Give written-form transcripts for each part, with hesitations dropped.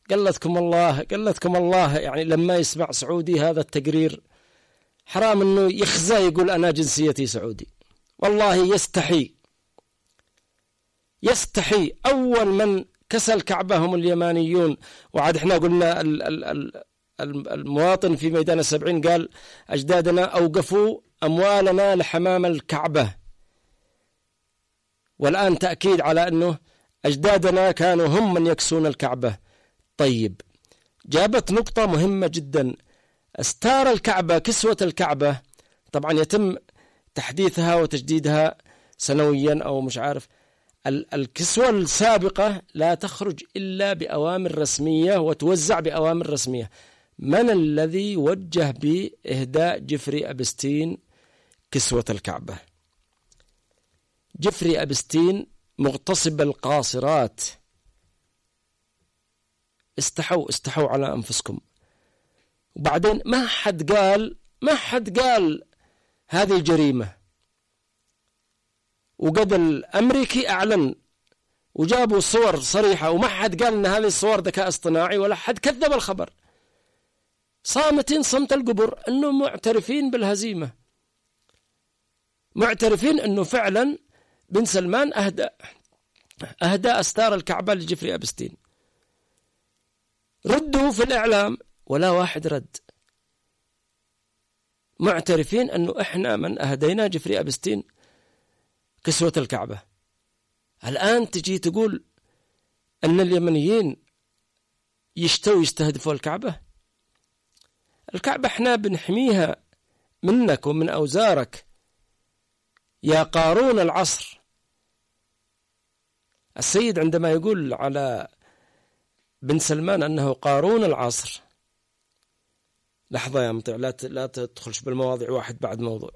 قلتكم الله يعني لما يسمع سعودي هذا التقرير حرام انه يخزى يقول انا جنسيتي سعودي. والله يستحي. اول من كسى الكعبة هم اليمانيون. وعاد احنا قلنا المواطن في ميدان السبعين قال اجدادنا اوقفوا اموالنا لحمام الكعبة، والان تأكيد على انه اجدادنا كانوا هم من يكسون الكعبة. طيب، جابت نقطة مهمة جدا. استار الكعبة، كسوة الكعبة طبعا يتم تحديثها وتجديدها سنويا أو مش عارف. الكسوة السابقة لا تخرج إلا بأوامر رسمية وتوزع بأوامر رسمية. من الذي وجه بإهداء جيفري أبستين كسوة الكعبة؟ جيفري أبستين مغتصب القاصرات. استحوا على أنفسكم. وبعدين ما حد قال هذه جريمة. وقد الأمريكي أعلن وجابوا صور صريحة، وما حد قال أن هذه الصور ذكاء اصطناعي، ولا حد كذب الخبر. صامتين صمت القبر، أنه معترفين بالهزيمة، معترفين أنه فعلا بن سلمان أهدى أستار الكعبة لجيفري أبستين. ردوا في الإعلام ولا واحد رد. معترفين أنه إحنا من أهدينا جيفري أبستين كسوة الكعبة. الآن تجي تقول أن اليمنيين يستهدفوا الكعبة. الكعبة إحنا بنحميها منك ومن أوزارك يا قارون العصر. السيد عندما يقول على بن سلمان أنه قارون العصر، لحظة يا مطيع، لا تدخلش بالمواضيع واحد بعد موضوع.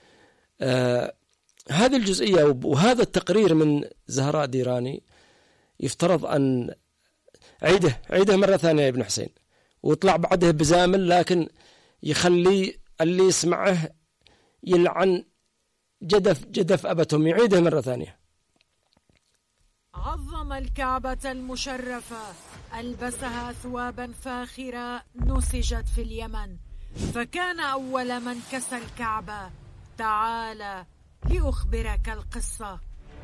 هذه الجزئية وهذا التقرير من زهراء ديراني يفترض أن عيده مرة ثانية يا ابن حسين، ويطلع بعده بزامل، لكن يخلي اللي يسمعه يلعن جدف أبتهم. يعيده مرة ثانية. عظم الكعبة المشرفة، ألبسها ثوابا فاخرة نسجت في اليمن، فكان أول من كسى الكعبة. تعال لأخبرك القصة.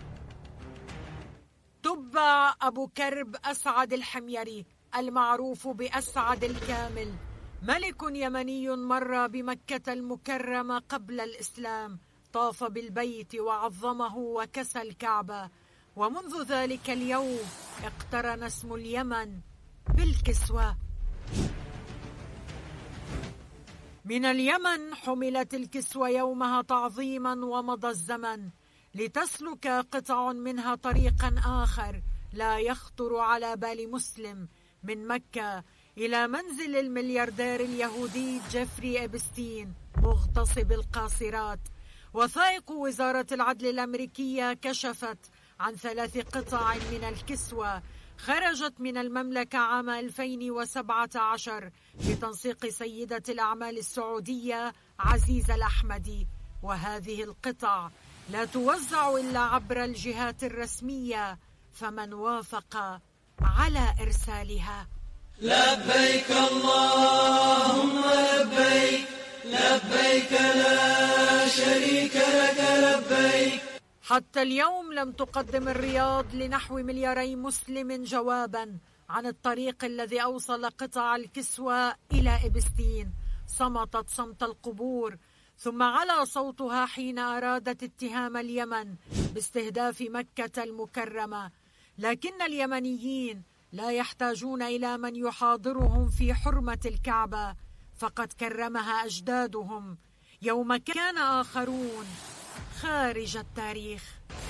تبع أبو كرب أسعد الحميري المعروف بأسعد الكامل، ملك يمني مر بمكة المكرمة قبل الإسلام، طاف بالبيت وعظمه وكسى الكعبة، ومنذ ذلك اليوم اقترن اسم اليمن بالكسوة. من اليمن حملت الكسوة يومها تعظيما، ومضى الزمن لتسلك قطع منها طريقا آخر لا يخطر على بال مسلم، من مكة إلى منزل الملياردير اليهودي جيفري أبستين مغتصب القاصرات. وثائق وزارة العدل الأمريكية كشفت عن 3 قطع من الكسوة خرجت من المملكة عام 2017 بتنسيق سيدة الأعمال السعودية عزيزة الأحمدي، وهذه القطع لا توزع إلا عبر الجهات الرسمية، فمن وافق على إرسالها. لبيك اللهم لبيك، لبيك لا شريك لك لبيك. حتى اليوم لم تقدم الرياض لنحو 2 مليار مسلم جوابا عن الطريق الذي أوصل قطع الكسوة إلى إبستين. صمتت صمت القبور، ثم على صوتها حين أرادت اتهام اليمن باستهداف مكة المكرمة. لكن اليمنيين لا يحتاجون إلى من يحاضرهم في حرمة الكعبة، فقد كرمها أجدادهم يوم كان آخرون خارج التاريخ.